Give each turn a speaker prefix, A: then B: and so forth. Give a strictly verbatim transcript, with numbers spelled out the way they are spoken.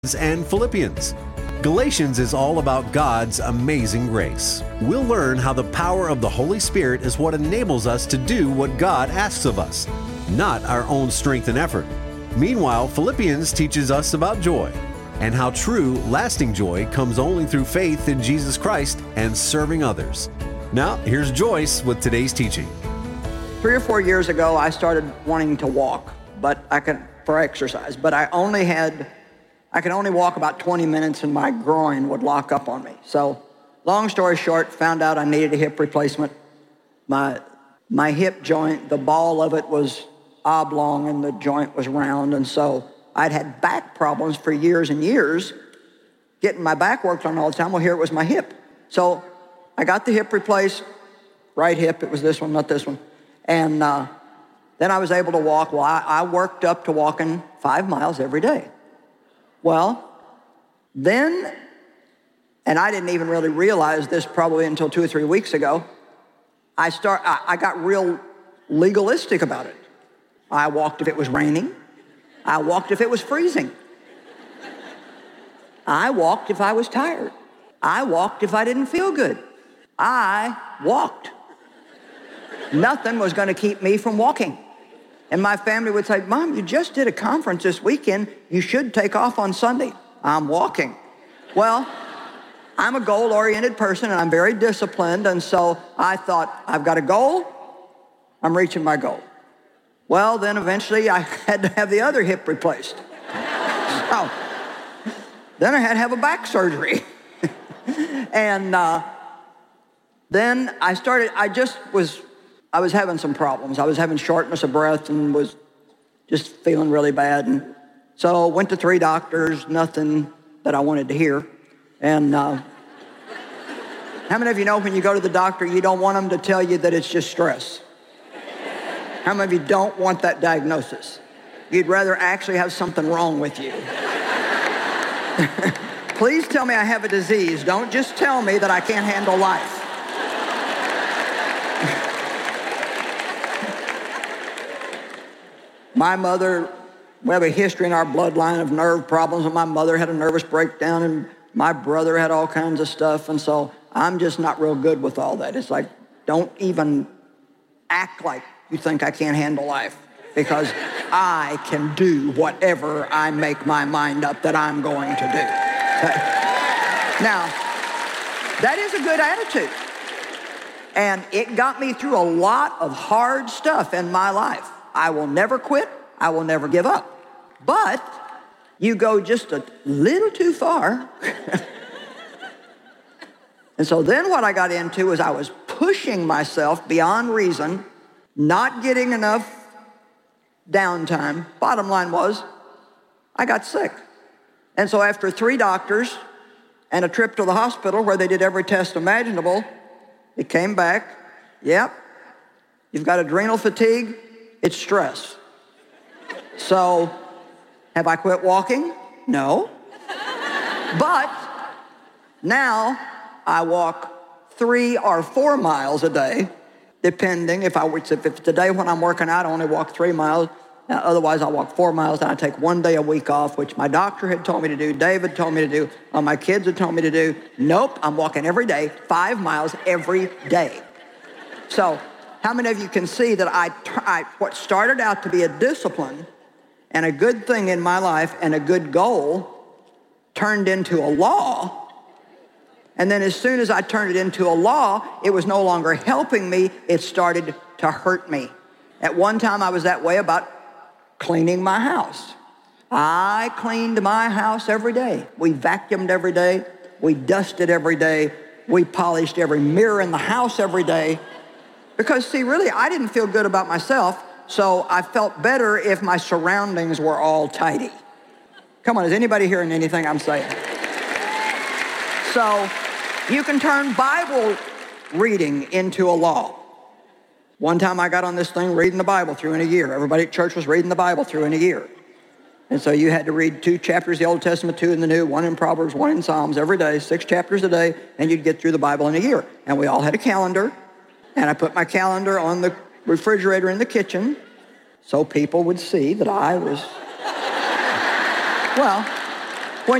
A: and Philippians. Galatians is all about God's amazing grace. We'll learn how the power of the Holy Spirit is what enables us to do what God asks of us, not our own strength and effort. Meanwhile, Philippians teaches us about joy and how true, lasting joy comes only through faith in Jesus Christ and serving others. Now, here's Joyce with today's teaching.
B: Three or four years ago, I started wanting to walk, but I could for exercise, but I only had I could only walk about twenty minutes and my groin would lock up on me. So long story short, found out I needed a hip replacement. My, my hip joint, the ball of it was oblong and the joint was round. And so I'd had back problems for years and years, getting my back worked on all the time. Well, here it was my hip. So I got the hip replaced, right hip. It was this one, not this one. And uh, then I was able to walk. Well, I, I worked up to walking five miles every day. Well, then, and I didn't even really realize this probably until two or three weeks ago, I start. I, I got real legalistic about it. I walked if it was raining. I walked if it was freezing. I walked if I was tired. I walked if I didn't feel good. I walked. Nothing was going to keep me from walking. And my family would say, Mom, you just did a conference this weekend. You should take off on Sunday. I'm walking. Well, I'm a goal-oriented person, and I'm very disciplined, and so I thought, I've got a goal. I'm reaching my goal. Well, then eventually I had to have the other hip replaced. So then I had to have a back surgery. and uh, then I started, I just was... I was having some problems. I was having shortness of breath and was just feeling really bad. And so went to three doctors, nothing that I wanted to hear. And uh, how many of you know when you go to the doctor, you don't want them to tell you that it's just stress? How many of you don't want that diagnosis? You'd rather actually have something wrong with you. Please tell me I have a disease. Don't just tell me that I can't handle life. My mother, we have a history in our bloodline of nerve problems, and my mother had a nervous breakdown, and my brother had all kinds of stuff, and so I'm just not real good with all that. It's like, don't even act like you think I can't handle life, because I can do whatever I make my mind up that I'm going to do. Now, that is a good attitude, and it got me through a lot of hard stuff in my life. I will never quit. I will never give up. But you go just a little too far. And so then what I got into was I was pushing myself beyond reason, not getting enough downtime. Bottom line was, I got sick. And so after three doctors and a trip to the hospital where they did every test imaginable, it came back, yep, you've got adrenal fatigue. It's stress. So, have I quit walking? No. But now I walk three or four miles a day, depending. If I if it's the day when I'm working out, I only walk three miles. Now, otherwise, I walk four miles, and I take one day a week off, which my doctor had told me to do, David told me to do, uh, my kids had told me to do. Nope, I'm walking every day, five miles every day. So, how many of you can see that I, I, what started out to be a discipline and a good thing in my life and a good goal turned into a law? And then as soon as I turned it into a law, it was no longer helping me, it started to hurt me. At one time I was that way about cleaning my house. I cleaned my house every day. We vacuumed every day. We dusted every day. We polished every mirror in the house every day. Because, see, really, I didn't feel good about myself, so I felt better if my surroundings were all tidy. Come on, is anybody hearing anything I'm saying? So, you can turn Bible reading into a law. One time I got on this thing reading the Bible through in a year. Everybody at church was reading the Bible through in a year. And so you had to read two chapters of the Old Testament, two in the New, one in Proverbs, one in Psalms every day, six chapters a day, and you'd get through the Bible in a year. And we all had a calendar. And I put my calendar on the refrigerator in the kitchen so people would see that I was, well,